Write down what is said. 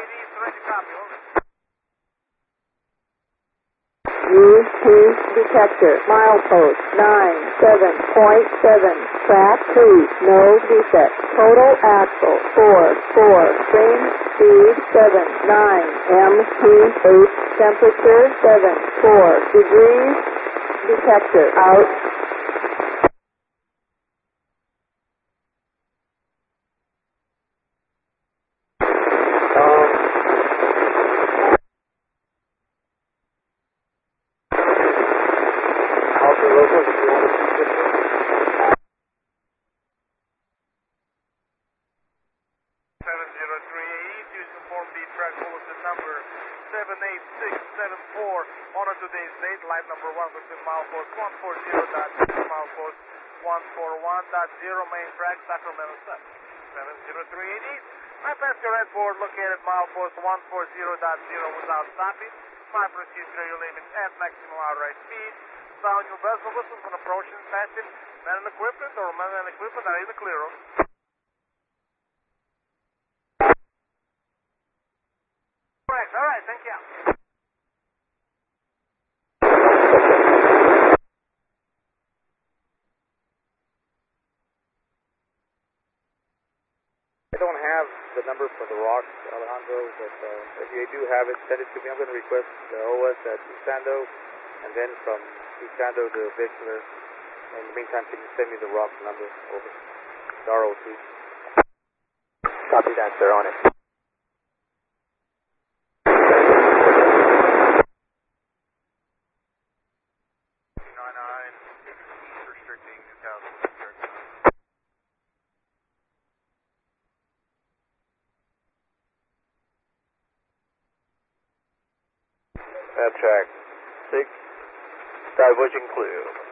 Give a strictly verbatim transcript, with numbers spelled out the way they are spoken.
East, ready to copy, over. Use cruise detector, milepost nine seven point seven, track two, no defect, total axle four four, train speed seven nine, M P eight, temperature seven four degrees, detector out. seven zero three eight, use inform the track bulletin number seven eight six seven four on a today's date, light number one within milepost one four zero dot zero, milepost one four one dot zero, main track, Sacramento seven. seven zero three eight East, I pass your red board located milepost one four zero dot zero without stopping. My procedure, you limit at maximum outright speed. Sound your vessel whistles when approaching, passing, men and equipment or men and equipment are in the clear room. Correct, all right, thank you. I don't have the number for the rocks, Alejandro, but uh, if you do have it, send it to me. I'm going to request the O S at Usando, and then from Usando to Bixler. In the meantime, can you send me the rock number over? The R O C. Copy that, sir, on it. nine nine, restricting Newcastle. That track six, diverging clear.